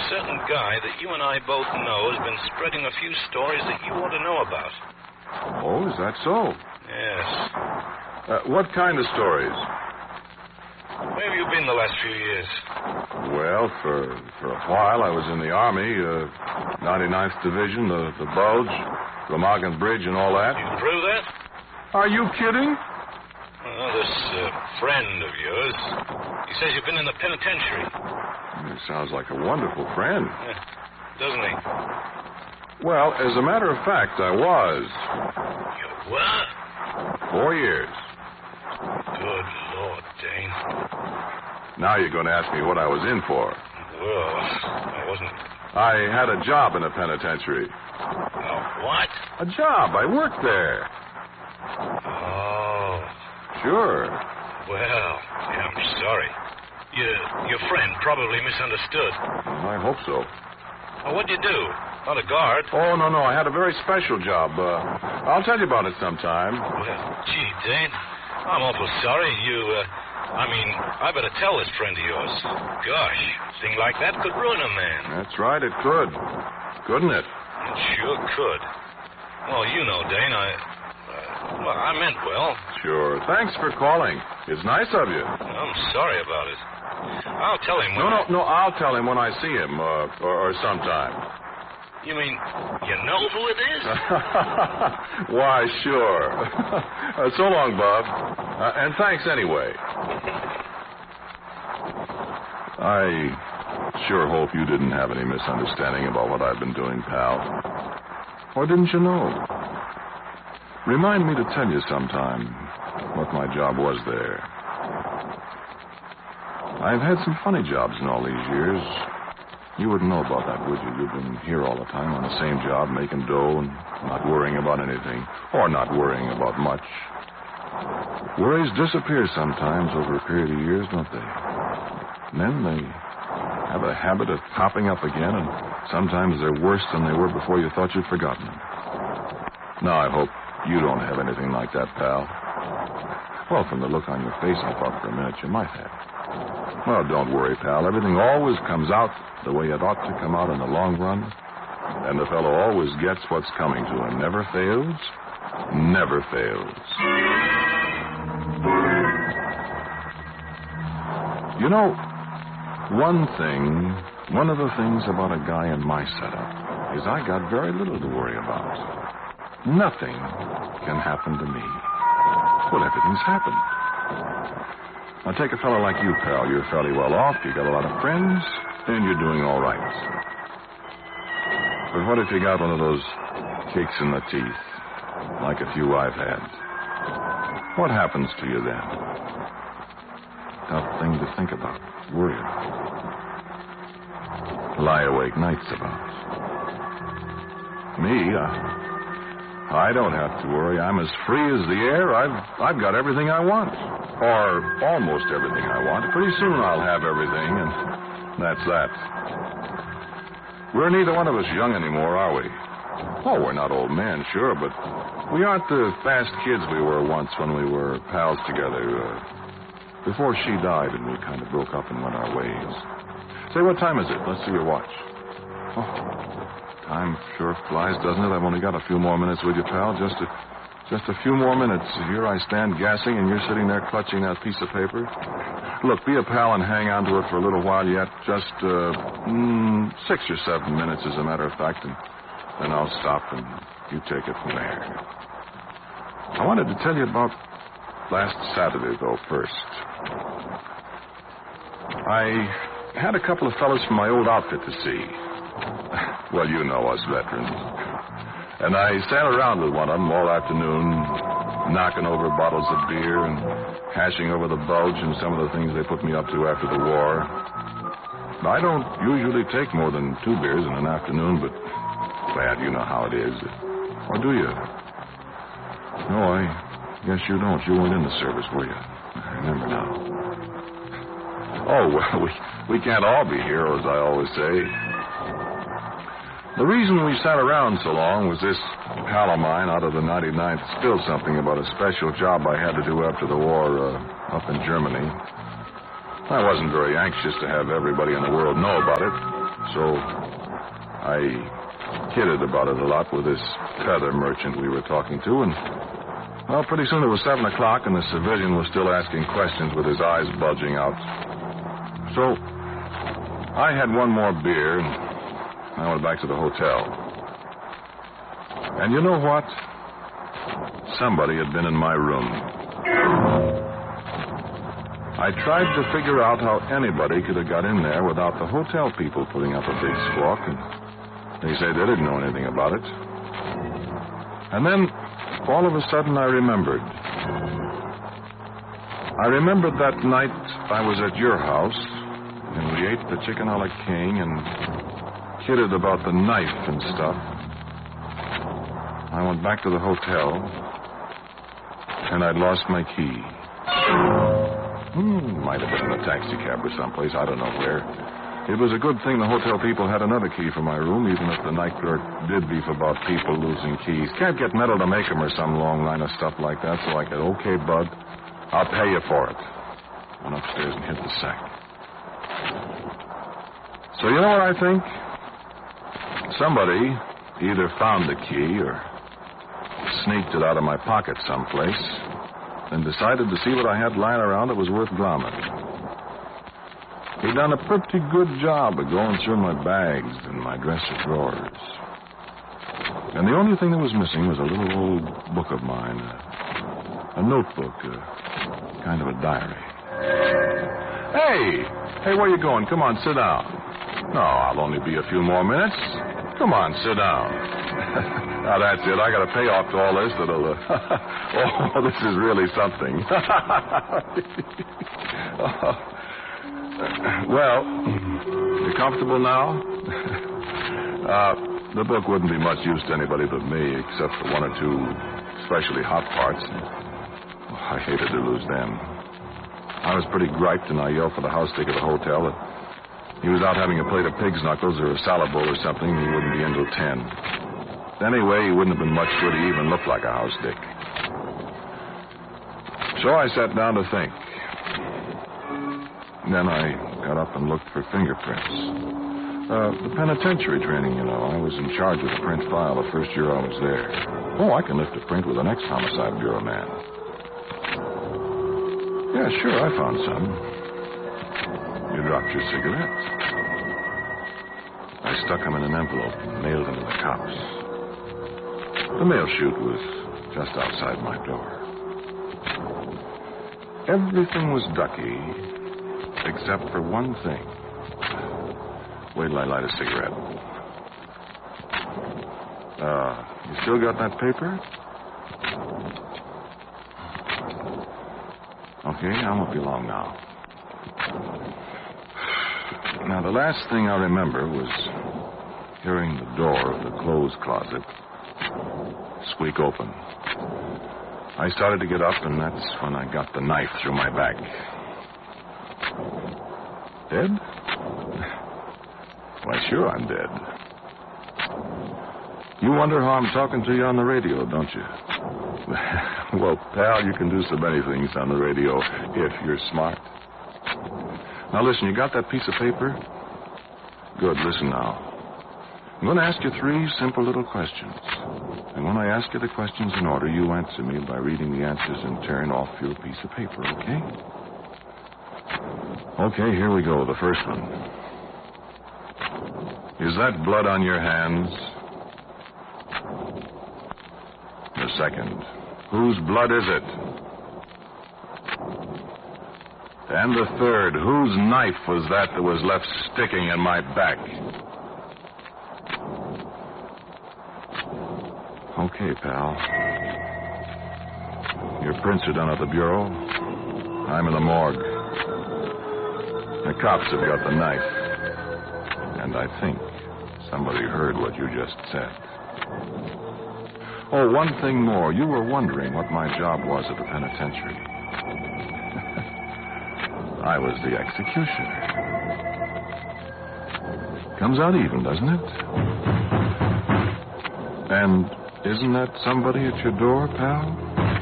certain guy that you and I both know has been spreading a few stories that you ought to know about. Oh, is that so? Yes. What kind of stories? Where have you been the last few years? Well, for a while I was in the Army, 99th Division, the Bulge, Remagen Bridge, and all that. You through that? Are you kidding? Well, this friend of yours, he says you've been in the penitentiary. He sounds like a wonderful friend. Yeah, doesn't he? Well, as a matter of fact, I was. You were? 4 years. Good Lord, Dane. Now you're going to ask me what I was in for. Well, I wasn't... I had a job in a penitentiary. What? A job. I worked there. Oh. Sure. Well, I'm sorry. Your friend probably misunderstood. I hope so. Well, what'd you do? Not a guard. Oh, no. I had a very special job. I'll tell you about it sometime. Well, gee, Dane, I'm awful sorry. I better tell this friend of yours. Gosh, a thing like that could ruin a man. That's right, it could. Couldn't it? It sure could. Well, you know, Dane, I meant well. Sure. Thanks for calling. It's nice of you. I'm sorry about it. I'll tell him when... No, I'll tell him when I see him, or sometime. You mean you know who it is? Why, sure. So long, Bob. And thanks anyway. I sure hope you didn't have any misunderstanding about what I've been doing, pal. Or didn't you know? Remind me to tell you sometime what my job was there. I've had some funny jobs in all these years. You wouldn't know about that, would you? You've been here all the time on the same job, making dough and not worrying about anything. Or not worrying about much. Worries disappear sometimes over a period of years, don't they? And then they have a habit of popping up again, and sometimes they're worse than they were before you thought you'd forgotten them. Now, I hope you don't have anything like that, pal. Well, from the look on your face, I thought for a minute you might have. Well, don't worry, pal. Everything always comes out the way it ought to come out in the long run. And the fellow always gets what's coming to him. Never fails. Never fails. You know, one of the things about a guy in my setup is I got very little to worry about. Nothing can happen to me. Well, everything's happened. Now, take a fellow like you, pal. You're fairly well off. You got a lot of friends, and you're doing all right. But what if you got one of those kicks in the teeth, like a few I've had? What happens to you then? Tough thing to think about, worry about. Lie awake nights about. Me, I don't have to worry. I'm as free as the air. I've got everything I want. Or almost everything I want. Pretty soon I'll have everything, and that's that. We're neither one of us young anymore, are we? Oh, we're not old men, sure, but we aren't the fast kids we were once when we were pals together. Before she died and we kind of broke up and went our ways. Say, what time is it? Let's see your watch. Oh, time sure flies, doesn't it? I've only got a few more minutes with you, pal. Just a few more minutes. Here I stand gassing, and you're sitting there clutching that piece of paper. Look, be a pal and hang on to it for a little while yet. Just 6 or 7 minutes, as a matter of fact, and then I'll stop and you take it from there. I wanted to tell you about last Saturday, though, first. I had a couple of fellows from my old outfit to see. Well, you know us veterans. And I sat around with one of them all afternoon, knocking over bottles of beer and hashing over the Bulge and some of the things they put me up to after the war. I don't usually take more than 2 beers in an afternoon, but, glad you know how it is. Or do you? No, I guess you don't. You weren't in the service, were you? I remember now. Oh, well, we can't all be heroes, I always say. The reason we sat around so long was this pal of mine out of the 99th spilled something about a special job I had to do after the war up in Germany. I wasn't very anxious to have everybody in the world know about it, so I kidded about it a lot with this feather merchant we were talking to, and, well, pretty soon it was 7 o'clock, and the civilian was still asking questions with his eyes bulging out. So I had one more beer, and I went back to the hotel. And you know what? Somebody had been in my room. I tried to figure out how anybody could have got in there without the hotel people putting up a big squawk, and they say they didn't know anything about it. And then, all of a sudden, I remembered. I remembered that night I was at your house, and we ate the chicken a la king and kidded about the knife and stuff. I went back to the hotel, and I'd lost my key. Might have been in a taxi cab or someplace. I don't know where. It was a good thing the hotel people had another key for my room, even if the night clerk did beef about people losing keys. Can't get metal to make them or some long line of stuff like that, so I said, okay, bud, I'll pay you for it. Went upstairs and hit the sack. So you know what I think? Somebody either found the key or sneaked it out of my pocket someplace and decided to see what I had lying around that was worth glomming. He'd done a pretty good job of going through my bags and my dresser drawers. And the only thing that was missing was a little old book of mine, a notebook, kind of a diary. Hey, where you going? Come on, sit down. No, I'll only be a few more minutes. Come on, sit down. Now, that's it. I got to pay off to all this. That'll, oh, this is really something. Well, you comfortable now? The book wouldn't be much use to anybody but me, except for one or two especially hot parts. I hated to lose them. I was pretty griped, and I yelled for the house dick at the hotel that he was out having a plate of pig's knuckles or a salad bowl or something, and he wouldn't be in till 10. Anyway, he wouldn't have been much good. He even looked like a house dick. So I sat down to think. Then I got up and looked for fingerprints. The penitentiary training, you know. I was in charge of the print file the first year I was there. Oh, I can lift a print with an ex-homicide bureau man. Yeah, sure, I found some. You dropped your cigarettes. I stuck them in an envelope and mailed them to the cops. The mail chute was just outside my door. Everything was ducky, except for one thing. Wait till I light a cigarette. You still got that paper? Okay, I won't be long now. Now, the last thing I remember was hearing the door of the clothes closet squeak open. I started to get up, and that's when I got the knife through my back. Dead? Why, sure I'm dead. You wonder how I'm talking to you on the radio, don't you? Well, pal, you can do so many things on the radio if you're smart. Now, listen, you got that piece of paper? Good, listen now. I'm going to ask you 3 simple little questions. And when I ask you the questions in order, you answer me by reading the answers in turn off your piece of paper, okay? Okay, here we go. The first one. Is that blood on your hands? The second. Whose blood is it? And the third. Whose knife was that was left sticking in my back? Okay, pal. Your prints are done at the bureau. I'm in the morgue. The cops have got the knife. And I think somebody heard what you just said. Oh, one thing more. You were wondering what my job was at the penitentiary. I was the executioner. Comes out even, doesn't it? And isn't that somebody at your door, pal?